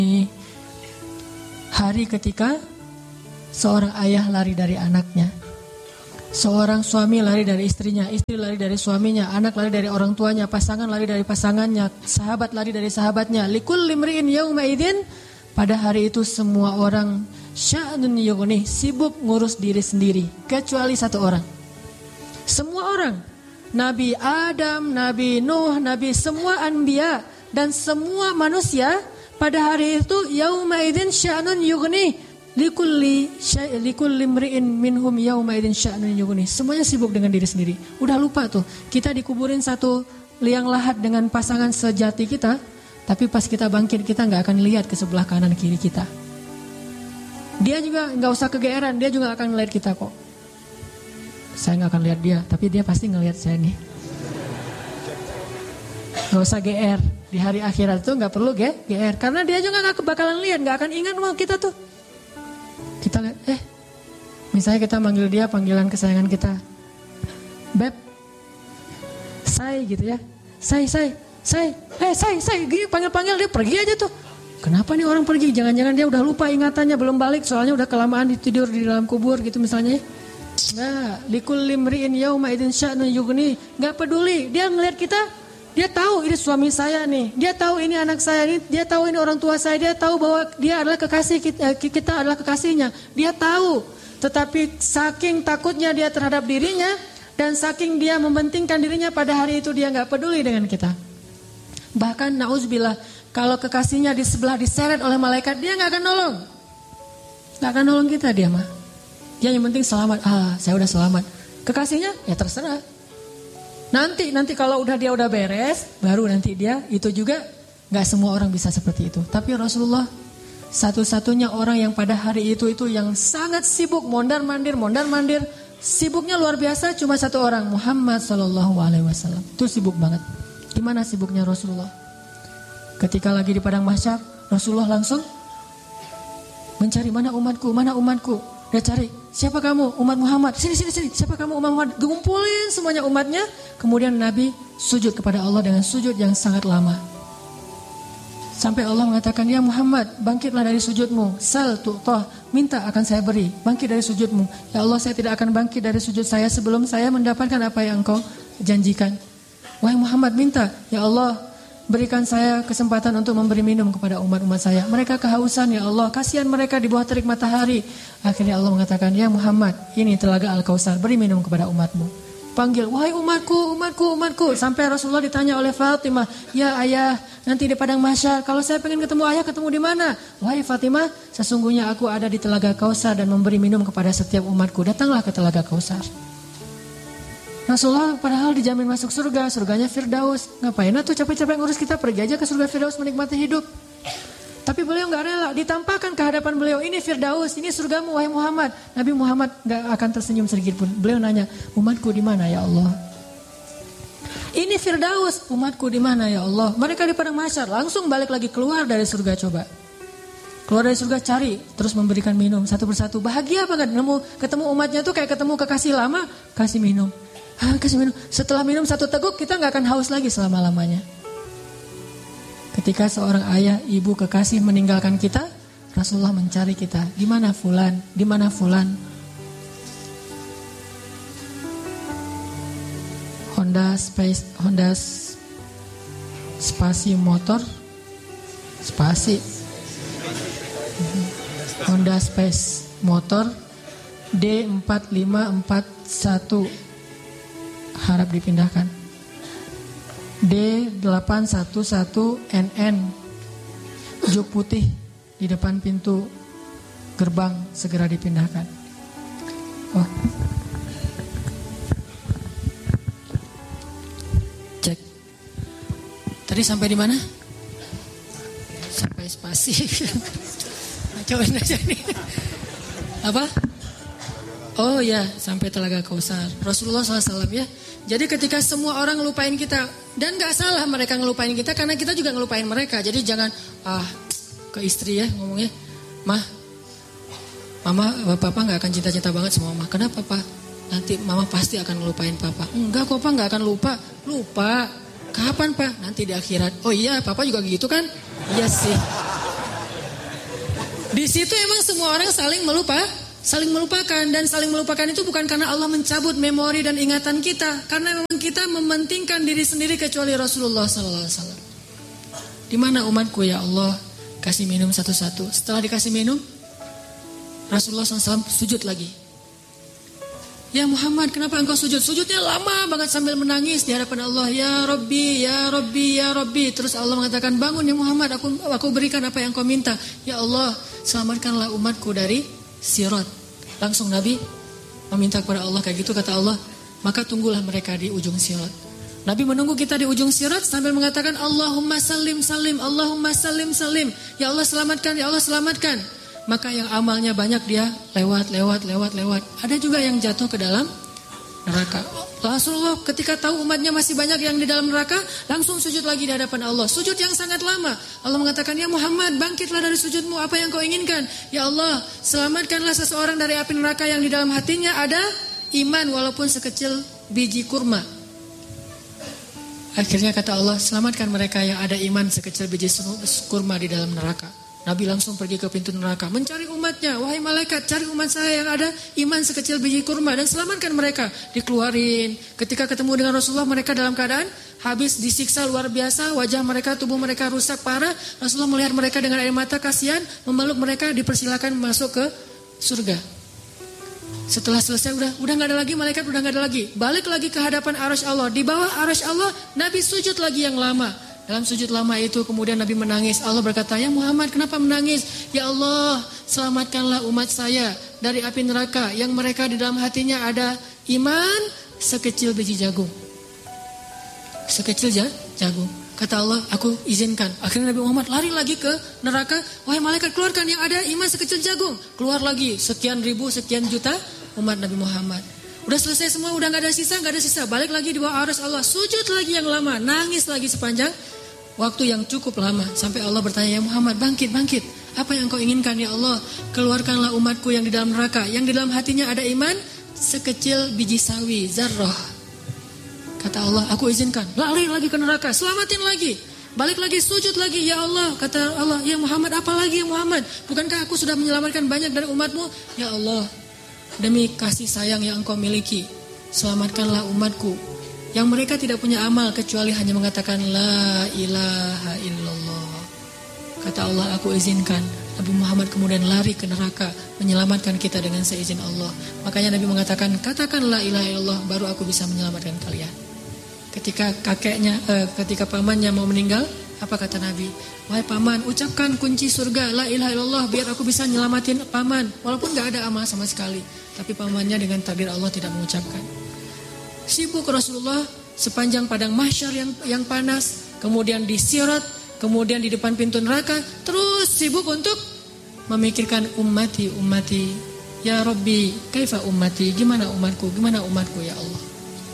hari ketika seorang ayah lari dari anaknya, seorang suami lari dari istrinya, istri lari dari suaminya, anak lari dari orang tuanya, pasangan lari dari pasangannya, sahabat lari dari sahabatnya. Likulli imri'in yauma idzin, pada hari itu semua orang sya'nun yughni, sibuk ngurus diri sendiri, kecuali satu orang. Semua orang, Nabi Adam, Nabi Nuh, Nabi semua anbiya dan semua manusia pada hari itu yauma idzin sya'nun yughni, likulli imri'in minhum yauma idzin sya'nun yughni. Semuanya sibuk dengan diri sendiri. Udah lupa tuh, kita dikuburin satu liang lahat dengan pasangan sejati kita, tapi pas kita bangkit kita nggak akan lihat ke sebelah kanan kiri kita. Dia juga nggak usah kegeeran, dia juga akan ngelihat kita kok. Saya nggak akan lihat dia, tapi dia pasti ngelihat saya nih. Nggak usah GR, di hari akhirat itu nggak perlu GR, karena dia juga nggak bakalan lihat, nggak akan ingat sama kita tuh. Kita lihat, misalnya kita manggil dia panggilan kesayangan kita, Beb, say gitu ya, say, gini panggil dia pergi aja tuh. Kenapa nih orang pergi? Jangan-jangan dia udah lupa ingatannya, belum balik, soalnya udah kelamaan tidur di dalam kubur gitu misalnya. Nggak, likulli imri'in yauma idzin sya'nun yughni, nggak peduli. Dia ngelihat kita, dia tahu ini suami saya nih, dia tahu ini anak saya nih, dia tahu ini orang tua saya, dia tahu bahwa dia adalah kekasih kita adalah kekasihnya. Dia tahu, tetapi saking takutnya dia terhadap dirinya dan saking dia mementingkan dirinya pada hari itu dia nggak peduli dengan kita. Bahkan nauzubillah, kalau kekasihnya di sebelah diseret oleh malaikat, dia nggak akan nolong, nggak akan nolong kita dia mah. Dia yang penting selamat. Saya udah selamat. Kekasihnya ya terserah. Nanti kalau dia udah beres, baru nanti dia itu juga. Nggak semua orang bisa seperti itu. Tapi Rasulullah satu-satunya orang yang pada hari itu yang sangat sibuk mondar mandir, sibuknya luar biasa. Cuma satu orang, Muhammad SAW. Itu sibuk banget. Gimana sibuknya Rasulullah? Ketika lagi di padang mahsyar, Rasulullah langsung mencari mana umatku. Dia cari, siapa kamu? Umat Muhammad. Sini. Siapa kamu? Umat Muhammad. Kumpulin semuanya umatnya. Kemudian Nabi sujud kepada Allah dengan sujud yang sangat lama. Sampai Allah mengatakan, ya Muhammad, bangkitlah dari sujudmu. Sal tu'tah, minta akan saya beri. Bangkit dari sujudmu. Ya Allah, saya tidak akan bangkit dari sujud saya sebelum saya mendapatkan apa yang engkau janjikan. Wahai Muhammad, minta. Ya Allah, berikan saya kesempatan untuk memberi minum kepada umat-umat saya. Mereka kehausan, ya Allah. Kasihan mereka di bawah terik matahari. Akhirnya Allah mengatakan, ya Muhammad, ini telaga Al-Kautsar, beri minum kepada umatmu. Panggil, wahai umatku. Sampai Rasulullah ditanya oleh Fatimah, ya ayah, nanti di padang mahsyar, kalau saya pengen ketemu ayah, ketemu di mana? Wahai Fatimah, sesungguhnya aku ada di telaga Kautsar dan memberi minum kepada setiap umatku. Datanglah ke telaga Kautsar. Rasulullah padahal dijamin masuk surga, surganya Firdaus. Ngapain tuh capek-capek ngurus kita, pergi aja ke surga Firdaus menikmati hidup. Tapi beliau gak rela, ditampakkan ke hadapan beliau, ini Firdaus, ini surgamu wahai Muhammad. Nabi Muhammad gak akan tersenyum sedikit pun. Beliau nanya, umatku di mana ya Allah? Ini Firdaus, umatku di mana ya Allah? Mereka di padang mahsyar, langsung balik lagi keluar dari surga coba. Keluar dari surga cari, terus memberikan minum satu persatu. Bahagia banget ketemu umatnya tuh kayak ketemu kekasih lama, kasih minum. Kasih minum. Setelah minum satu teguk kita gak akan haus lagi selama-lamanya. Ketika seorang ayah, ibu, kekasih meninggalkan kita, Rasulullah mencari kita. Di mana fulan? Di mana fulan? Honda Spasi motor. Honda Space motor D4541 harap dipindahkan. D811NN juk putih di depan pintu gerbang, segera dipindahkan. Oh. Cek. Tadi sampai di mana? Sampai spasi. Cobain aja nih. Apa? Oh ya, sampai telaga Kautsar. Rasulullah SAW ya. Jadi ketika semua orang ngelupain kita, dan gak salah mereka ngelupain kita karena kita juga ngelupain mereka. Jadi jangan ke istri ya ngomongnya, Mama, Papa gak akan cinta-cinta banget sama Mama. Kenapa Pak? Nanti Mama pasti akan ngelupain Papa. Enggak kok Pak, gak akan lupa. Kapan Pak? Nanti di akhirat. Oh iya, Papa juga gitu kan? Iya sih. Di situ emang semua orang saling melupakan, dan saling melupakan itu bukan karena Allah mencabut memori dan ingatan kita, karena memang kita mementingkan diri sendiri kecuali Rasulullah SAW. Di mana umatku ya Allah, kasih minum satu-satu. Setelah dikasih minum, Rasulullah SAW sujud lagi. Ya Muhammad, kenapa engkau sujud? Sujudnya lama banget sambil menangis di hadapan Allah. Ya Rabbi, ya Rabbi, ya Rabbi. Terus Allah mengatakan, bangun ya Muhammad, aku berikan apa yang kau minta. Ya Allah, selamatkanlah umatku dari sirat. Langsung Nabi meminta kepada Allah kayak gitu, kata Allah, maka tunggulah mereka di ujung sirat. Nabi menunggu kita di ujung sirat sambil mengatakan, Allahumma salim salim, Allahumma salim salim. Ya Allah selamatkan, ya Allah selamatkan. Maka yang amalnya banyak dia lewat. Ada juga yang jatuh ke dalam neraka. Rasulullah ketika tahu umatnya masih banyak yang di dalam neraka, langsung sujud lagi di hadapan Allah. Sujud yang sangat lama. Allah mengatakan, ya Muhammad, bangkitlah dari sujudmu, apa yang kau inginkan? Ya Allah, selamatkanlah seseorang dari api neraka yang di dalam hatinya ada iman walaupun sekecil biji kurma. Akhirnya kata Allah, selamatkan mereka yang ada iman sekecil biji kurma di dalam neraka. Nabi langsung pergi ke pintu neraka, mencari umatnya. Wahai malaikat, cari umat saya yang ada iman sekecil biji kurma dan selamatkan mereka. Dikeluarin. Ketika ketemu dengan Rasulullah, mereka dalam keadaan habis disiksa luar biasa. Wajah mereka, tubuh mereka rusak parah. Rasulullah melihat mereka dengan air mata, kasihan, memeluk mereka, dipersilakan masuk ke surga. Setelah selesai, udah gak ada lagi malaikat, udah gak ada lagi. Balik lagi ke hadapan arasy Allah. Di bawah arasy Allah, Nabi sujud lagi yang lama. Dalam sujud lama itu kemudian Nabi menangis. Allah berkata, ya Muhammad, kenapa menangis? Ya Allah, selamatkanlah umat saya dari api neraka yang mereka di dalam hatinya ada iman sekecil biji jagung. Sekecil jagung. Kata Allah, aku izinkan. Akhirnya Nabi Muhammad lari lagi ke neraka. Wahai malaikat, keluarkan yang ada iman sekecil jagung. Keluar lagi sekian ribu, sekian juta umat Nabi Muhammad. Udah selesai semua, udah gak ada sisa. Balik lagi di bawah arasy Allah. Sujud lagi yang lama, nangis lagi sepanjang waktu yang cukup lama. Sampai Allah bertanya, ya Muhammad, bangkit. Apa yang kau inginkan ya Allah? Keluarkanlah umatku yang di dalam neraka, yang di dalam hatinya ada iman sekecil biji sawi, zarrah. Kata Allah, aku izinkan. Lari lagi ke neraka, selamatin lagi. Balik lagi, sujud lagi, ya Allah. Kata Allah, ya Muhammad, apa lagi ya Muhammad? Bukankah aku sudah menyelamatkan banyak dari umatmu? Ya Allah, demi kasih sayang yang engkau miliki, selamatkanlah umatku yang mereka tidak punya amal kecuali hanya mengatakan la ilaha illallah. Kata Allah, aku izinkan. Nabi Muhammad kemudian lari ke neraka, menyelamatkan kita dengan seizin Allah. Makanya Nabi mengatakan, katakan la ilaha illallah, baru aku bisa menyelamatkan kalian. Ketika ketika pamannya mau meninggal, apa kata Nabi? Wahai paman, ucapkan kunci surga la ilaha illallah biar aku bisa nyelamatin paman. Walaupun gak ada amal sama sekali, tapi pamannya dengan takdir Allah tidak mengucapkan. Sibuk Rasulullah sepanjang padang mahsyar yang panas, kemudian di sirat, kemudian di depan pintu neraka, terus sibuk untuk memikirkan ummati. Ya Rabbi, kaifa ummati? Gimana umatku ya Allah?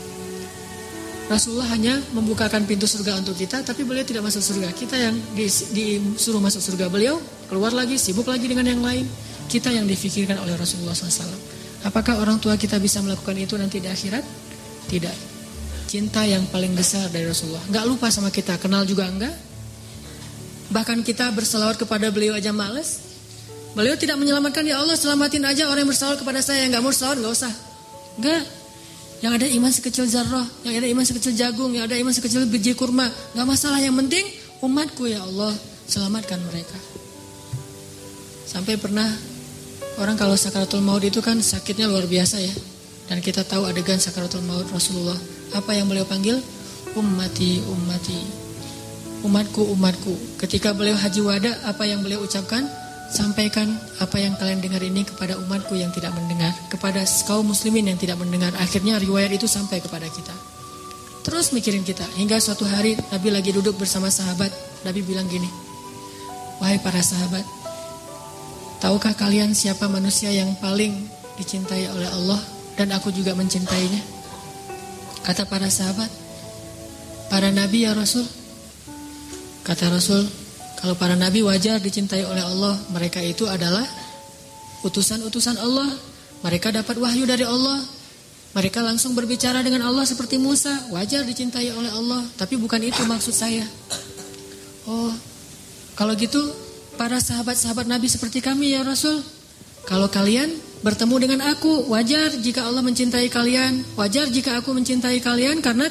Rasulullah hanya membukakan pintu surga untuk kita, tapi beliau tidak masuk surga. Kita yang disuruh masuk surga, beliau keluar lagi, sibuk lagi dengan yang lain. Kita yang difikirkan oleh Rasulullah SAW. Apakah orang tua kita bisa melakukan itu nanti di akhirat? Tidak. Cinta yang paling besar dari Rasulullah. Gak lupa sama kita, kenal juga enggak. Bahkan kita berselawat kepada beliau aja males. Beliau tidak menyelamatkan, ya Allah selamatin aja orang yang berselawat kepada saya. Yang gak mau selawat gak usah. Enggak. Yang ada iman sekecil zarrah, yang ada iman sekecil jagung, yang ada iman sekecil biji kurma, gak masalah, yang penting umatku ya Allah, selamatkan mereka. Sampai pernah orang kalau sakaratul maut itu kan sakitnya luar biasa ya. Dan kita tahu adegan sakaratul maut Rasulullah, apa yang beliau panggil? Ummati. Umatku. Ketika beliau haji wada, apa yang beliau ucapkan? Sampaikan apa yang kalian dengar ini kepada umatku yang tidak mendengar, kepada kaum muslimin yang tidak mendengar. Akhirnya riwayat itu sampai kepada kita. Terus mikirin kita, hingga suatu hari Nabi lagi duduk bersama sahabat. Nabi bilang gini, wahai para sahabat, tahukah kalian siapa manusia yang paling dicintai oleh Allah dan aku juga mencintainya? Kata para sahabat, para nabi ya Rasul. Kata Rasul, kalau para nabi wajar dicintai oleh Allah, mereka itu adalah utusan-utusan Allah. Mereka dapat wahyu dari Allah. Mereka langsung berbicara dengan Allah seperti Musa. Wajar dicintai oleh Allah. Tapi bukan itu maksud saya. Oh, kalau gitu para sahabat-sahabat Nabi seperti kami ya Rasul. Kalau kalian bertemu dengan aku, wajar jika Allah mencintai kalian, wajar jika aku mencintai kalian karena